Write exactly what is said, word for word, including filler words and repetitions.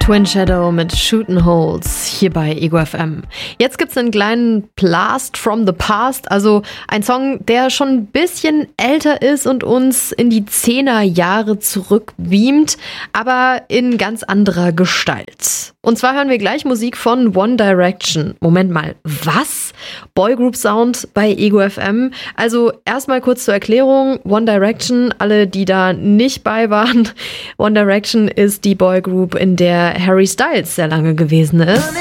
Twin Shadow mit Shootin' Holes hier bei Ego F M. Jetzt gibt's einen kleinen Blast from the Past, also ein Song, der schon ein bisschen älter ist und uns in die Zehnerjahre zurückbeamt, aber in ganz anderer Gestalt. Und zwar hören wir gleich Musik von One Direction. Moment mal, was? Boygroup Sound bei Ego F M? Also erstmal kurz zur Erklärung. One Direction, alle, die da nicht bei waren. One Direction ist die Boygroup, in der Harry Styles sehr lange gewesen ist.